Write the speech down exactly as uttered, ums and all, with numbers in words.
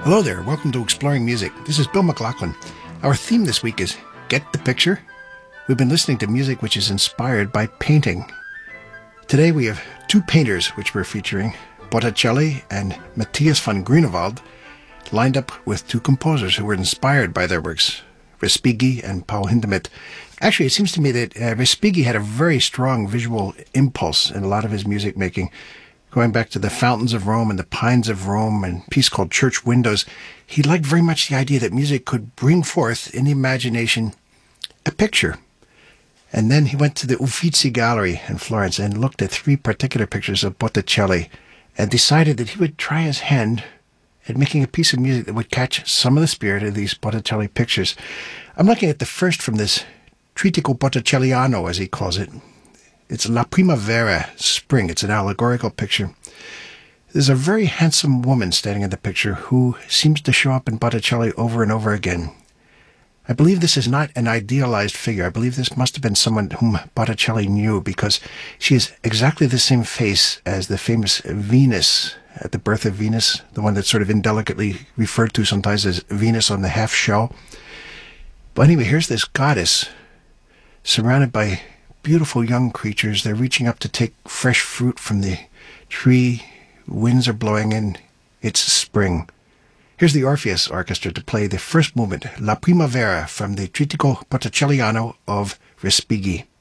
Hello there, welcome to Exploring Music. This is Bill McLaughlin. Our theme this week is Get the Picture. We've been listening to music which is inspired by painting. Today we have two painters which we're featuring, Botticelli and Matthias van Grunewald, lined up with two composers who were inspired by their works, Respighi and Paul Hindemith. Actually, it seems to me that uh, Respighi had a very strong visual impulse in a lot of his music making. Going back to the Fountains of Rome and the Pines of Rome and a piece called Church Windows, he liked very much the idea that music could bring forth in the imagination a picture. And then he went to the Uffizi Gallery in Florence and looked at three particular pictures of Botticelli and decided that he would try his hand at making a piece of music that would catch some of the spirit of these Botticelli pictures. I'm looking at the first from this Trittico Botticelliano, as he calls it. It's La Primavera, spring. It's an allegorical picture. There's a very handsome woman standing in the picture who seems to show up in Botticelli over and over again. I believe this is not an idealized figure. I believe this must have been someone whom Botticelli knew, because she has exactly the same face as the famous Venus at the birth of Venus, the one that's sort of indelicately referred to sometimes as Venus on the half shell. But anyway, here's this goddess surrounded by beautiful young creatures. They're reaching up to take fresh fruit from the tree. Winds are blowing in. It's spring. Here's the Orpheus Orchestra to play the first movement, La Primavera, from the Trittico Botticelliano of Respighi.